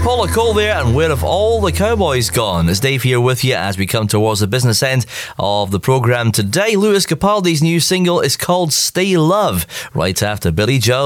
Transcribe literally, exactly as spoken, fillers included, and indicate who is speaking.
Speaker 1: Paula Cole there, and where have all the cowboys gone? It's Dave here with you as we come towards the business end of the programme today. Lewis Capaldi's new single is called Stay Love, right after Billy Joel.